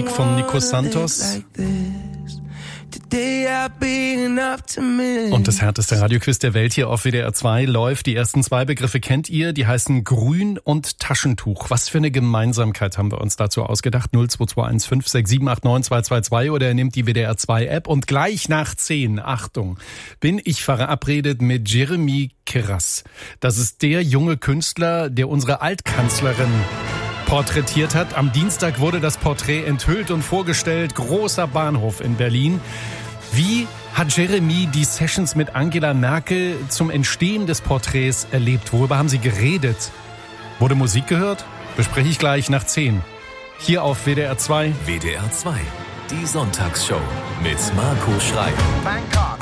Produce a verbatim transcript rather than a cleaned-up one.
Musik von Nico Santos. Und das härteste Radioquiz der Welt hier auf W D R zwei läuft. Die ersten zwei Begriffe kennt ihr, die heißen Grün und Taschentuch. Was für eine Gemeinsamkeit haben wir uns dazu ausgedacht? null zwei zwei eins fünf sechs sieben acht neun zwei zwei zwei oder ihr nehmt die W D R zwei App. Und gleich nach zehn, Achtung, bin ich verabredet mit Jeremy Kras. Das ist der junge Künstler, der unsere Altkanzlerin porträtiert hat. Am Dienstag wurde das Porträt enthüllt und vorgestellt. Großer Bahnhof in Berlin. Wie hat Jeremy die Sessions mit Angela Merkel zum Entstehen des Porträts erlebt? Worüber haben sie geredet? Wurde Musik gehört? Bespreche ich gleich nach zehn. Hier auf W D R zwei. W D R zwei, die Sonntagsshow mit Marco Schreil. Bangkok.